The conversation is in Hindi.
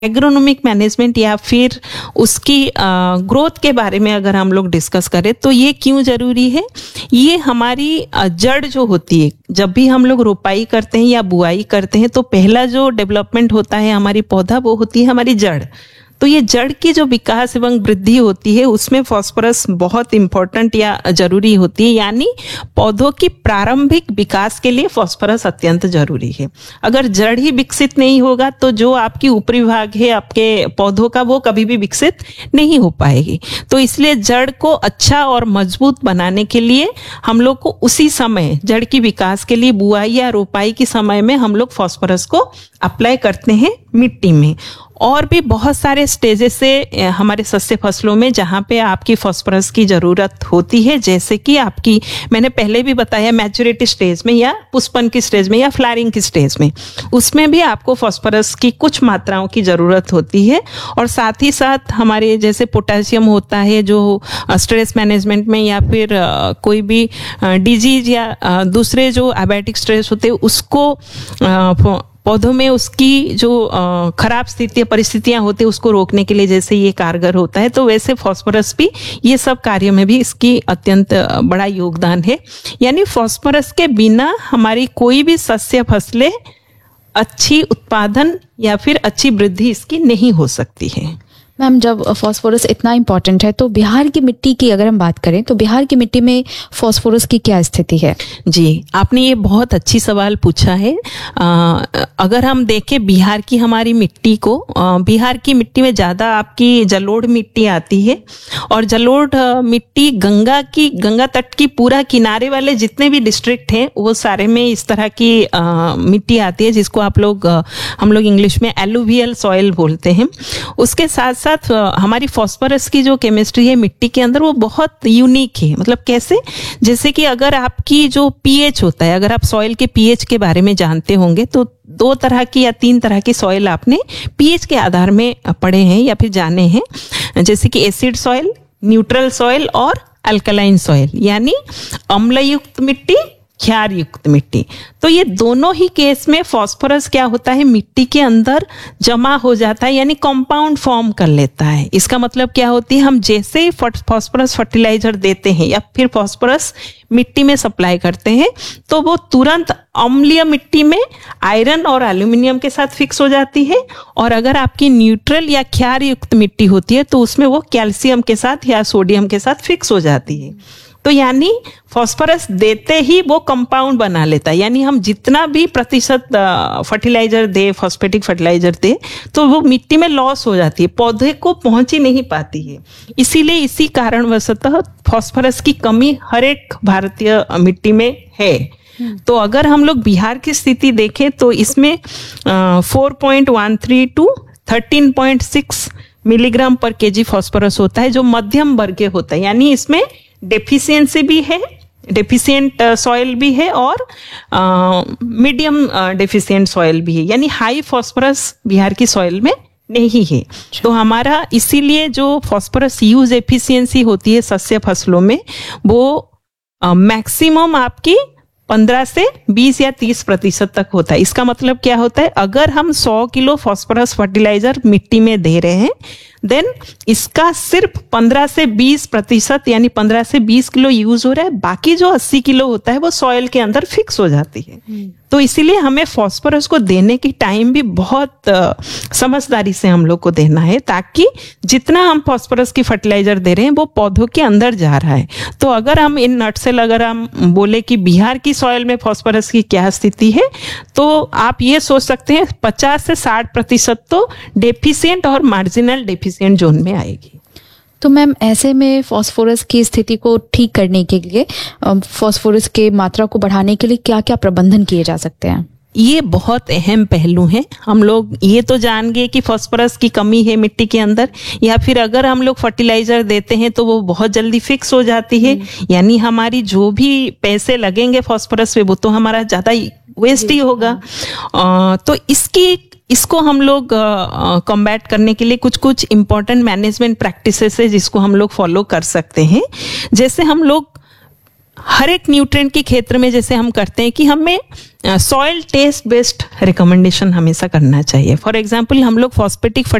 एग्रोनॉमिक मैनेजमेंट या फिर उसकी ग्रोथ के बारे में अगर हम लोग डिस्कस करें तो ये क्यों जरूरी है। ये हमारी जड़ जो होती है, जब भी हम लोग रोपाई करते हैं या बुआई करते हैं तो पहला जो डेवलपमेंट होता है हमारी पौधा, वो होती है हमारी जड़। तो ये जड़ की जो विकास एवं वृद्धि होती है उसमें फास्फोरस बहुत इंपॉर्टेंट या जरूरी होती है, यानी पौधों की प्रारंभिक विकास के लिए फास्फोरस अत्यंत जरूरी है। अगर जड़ ही विकसित नहीं होगा तो जो आपकी ऊपरी भाग है आपके पौधों का, वो कभी भी विकसित नहीं हो पाएगी। तो इसलिए जड़ को अच्छा और मजबूत बनाने के लिए हम लोग को उसी समय जड़ की विकास के लिए बुआई या रोपाई के समय में हम लोग फास्फोरस को अप्लाई करते हैं मिट्टी में। और भी बहुत सारे स्टेजेस से हमारे सस्य फसलों में जहाँ पे आपकी फास्फोरस की जरूरत होती है, जैसे कि आपकी मैंने पहले भी बताया मैच्योरिटी स्टेज में या पुष्पन की स्टेज में या फ्लावरिंग की स्टेज में, उसमें भी आपको फास्फोरस की कुछ मात्राओं की जरूरत होती है। और साथ ही साथ हमारे जैसे पोटेशियम होता है जो स्ट्रेस मैनेजमेंट में या फिर कोई भी डिजीज या दूसरे जो एबायोटिक स्ट्रेस होते हैं उसको पौधों में उसकी जो खराब परिस्थितियां होती है उसको रोकने के लिए जैसे ये कारगर होता है, तो वैसे फास्फोरस भी ये सब कार्यों में भी इसकी अत्यंत बड़ा योगदान है। यानी फास्फोरस के बिना हमारी कोई भी सस्य फसलें अच्छी उत्पादन या फिर अच्छी वृद्धि इसकी नहीं हो सकती है। मैम, जब फास्फोरस इतना इम्पोर्टेंट है तो बिहार की मिट्टी की अगर हम बात करें तो बिहार की मिट्टी में फास्फोरस की क्या स्थिति है? जी, आपने ये बहुत अच्छी सवाल पूछा है। अगर हम देखें बिहार की हमारी मिट्टी को, बिहार की मिट्टी में ज़्यादा आपकी जलोढ़ मिट्टी आती है। और जलोढ़ मिट्टी गंगा तट की पूरा किनारे वाले जितने भी डिस्ट्रिक्ट हैं वो सारे में इस तरह की मिट्टी आती है, जिसको हम लोग इंग्लिश में एलुवियल सॉइल बोलते हैं। उसके साथ साथ हमारी फास्फोरस की जो केमिस्ट्री है मिट्टी के अंदर वो बहुत यूनिक है। मतलब कैसे, जैसे कि अगर आपकी जो पीएच होता है, अगर आप सॉइल के पीएच के बारे में जानते होंगे तो 2 तरह की या 3 तरह की सॉइल आपने पीएच के आधार में पढ़े हैं या फिर जाने हैं, जैसे कि एसिड सॉइल, न्यूट्रल सॉइल और अल्कलाइन सॉइल, यानी अम्लयुक्त मिट्टी, क्षार युक्त मिट्टी। तो ये दोनों ही केस में फास्फोरस क्या होता है, मिट्टी के अंदर जमा हो जाता है, यानी कंपाउंड फॉर्म कर लेता है। इसका मतलब क्या होती है, हम जैसे ही फास्फोरस फर्टिलाइजर देते हैं या फिर फास्फोरस मिट्टी में सप्लाई करते हैं तो वो तुरंत अम्लीय मिट्टी में आयरन और एल्यूमिनियम के साथ फिक्स हो जाती है। और अगर आपकी न्यूट्रल या क्षार युक्त मिट्टी होती है तो उसमें वो कैल्शियम के साथ या सोडियम के साथ फिक्स हो जाती है। तो यानी फास्फोरस देते ही वो कंपाउंड बना लेता है, यानी हम जितना भी प्रतिशत फर्टिलाइजर दे, फॉस्फेटिक फर्टिलाइजर दे, तो वो मिट्टी में लॉस हो जाती है, पौधे को पहुंच ही नहीं पाती है। इसीलिए इसी कारणवशतः फास्फोरस की कमी हर एक भारतीय मिट्टी में है। तो अगर हम लोग बिहार की स्थिति देखें तो इसमें 4.13 टू 13.6 मिलीग्राम पर केजी फास्फोरस होता है, जो मध्यम वर्गीय होता है। यानी इसमें डेफिशिएंसी भी है, डेफिशिएंट सॉइल भी है और मीडियम डेफिशिएंट सॉइल भी है, यानी हाई फास्फोरस बिहार की सॉइल में नहीं है। तो हमारा इसीलिए जो फास्फोरस यूज एफिशिएंसी होती है सस्य फसलों में वो मैक्सिमम आपकी 15 से 20 या 30% तक होता है। इसका मतलब क्या होता है, अगर हम 100 किलो फास्फोरस फर्टिलाइजर मिट्टी में दे रहे हैं देन इसका सिर्फ 15 से 20% यानी 15 से 20 किलो यूज हो रहा है, बाकी जो 80 किलो होता है वो सॉइल के अंदर फिक्स हो जाती है। तो इसीलिए हमें फास्फोरस को देने की टाइम भी बहुत समझदारी से हम लोग को देना है, ताकि जितना हम फास्फोरस की फर्टिलाइजर दे रहे हैं वो पौधों के अंदर जा रहा है। तो अगर हम इन नटसेल अगर हम बोले कि बिहार की सॉइल में फास्फोरस की क्या स्थिति है, तो आप ये सोच सकते हैं 50 से 60% तो डेफिशिएंट और मार्जिनल डेफिशिएंट जोन में आएगी। तो मैम, ऐसे में फास्फोरस की स्थिति को ठीक करने के लिए, फास्फोरस के मात्रा को बढ़ाने के लिए क्या क्या प्रबंधन किए जा सकते हैं? ये बहुत अहम पहलू है। हम लोग ये तो जान गए कि फास्फोरस की कमी है मिट्टी के अंदर, या फिर अगर हम लोग फर्टिलाइजर देते हैं तो वो बहुत जल्दी फिक्स हो जाती है, यानी हमारी जो भी पैसे लगेंगे फास्फोरस पे वो तो हमारा ज्यादा वेस्ट ही होगा। तो इसको हम लोग कॉम्बैट करने के लिए कुछ कुछ इम्पोर्टेंट मैनेजमेंट प्रैक्टिसेस है जिसको हम लोग फॉलो कर सकते हैं। जैसे हम लोग हर एक न्यूट्रिएंट के क्षेत्र में जैसे हम करते हैं कि हमें सॉइल टेस्ट बेस्ड रिकमेंडेशन हमेशा करना चाहिए। फॉर एग्जांपल हम लोग फॉस्फेटिक